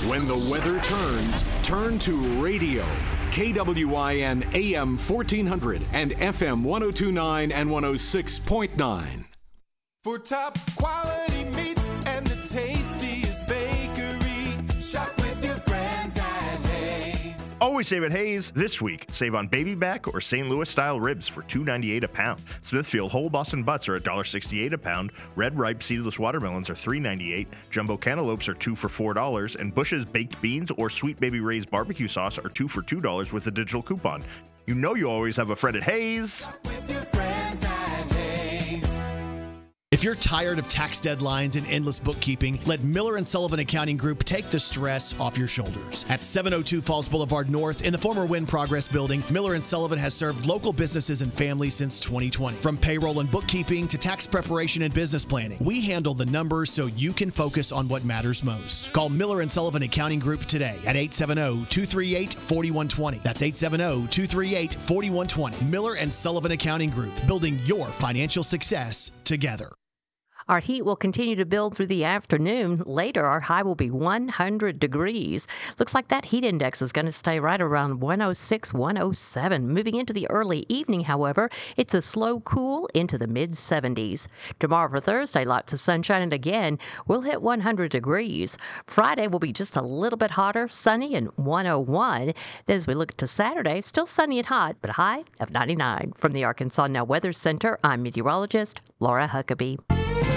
When the weather turns, turn to radio. KWIN AM 1400 and FM 1029 and 106.9. For top quality meats and the tastiest bakery, shop with your friends at Hayes. Always save at Hayes. This week, save on baby back or St. Louis style ribs for $2.98 a pound. Smithfield whole Boston butts are $1.68 a pound. Red ripe seedless watermelons are $3.98. Jumbo cantaloupes are 2 for $4, and Bush's baked beans or Sweet Baby Ray's barbecue sauce are 2 for $2 with a digital coupon. You know you always have a friend at Hayes. Shop with your friends at Hayes. If you're tired of tax deadlines and endless bookkeeping, let Miller & Sullivan Accounting Group take the stress off your shoulders. At 702 Falls Boulevard North in the former Wynn Progress building, Miller & Sullivan has served local businesses and families since 2020. From payroll and bookkeeping to tax preparation and business planning, we handle the numbers so you can focus on what matters most. Call Miller & Sullivan Accounting Group today at 870-238-4120. That's 870-238-4120. Miller & Sullivan Accounting Group, building your financial success together. Our heat will continue to build through the afternoon. Later, our high will be 100 degrees. Looks like that heat index is going to stay right around 106, 107. Moving into the early evening, however, it's a slow cool into the mid-70s. Tomorrow for Thursday, lots of sunshine, and again, we'll hit 100 degrees. Friday will be just a little bit hotter, sunny, and 101. Then as we look to Saturday, still sunny and hot, but a high of 99. From the Arkansas Now Weather Center, I'm meteorologist Laura Huckabee.